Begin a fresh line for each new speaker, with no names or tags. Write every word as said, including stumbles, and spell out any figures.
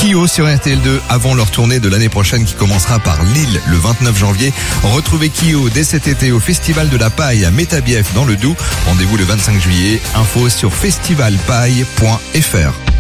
Kyo sur R T L deux avant leur tournée de l'année prochaine qui commencera par Lille le vingt-neuf janvier. Retrouvez Kyo dès cet été au Festival de la Paille à Métabief dans le Doubs. Rendez-vous le vingt-cinq juillet. Info sur festival paille point f r.